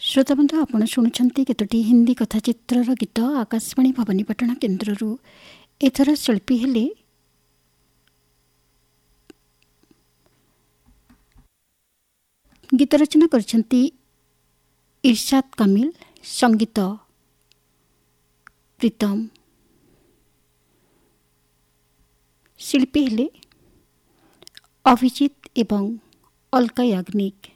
श्रोताबंधु आपण शुणुछंती केतोटी हिंदी कथाचित्रर गीत आकाशवाणी भवानीपाटना केन्द्ररू। एथर शिल्पी हेले गीत रचना करछंती इरशाद कामिल, संगीत प्रीतम। शिल्पी हेले अभिजित एवं अलका याग्निक।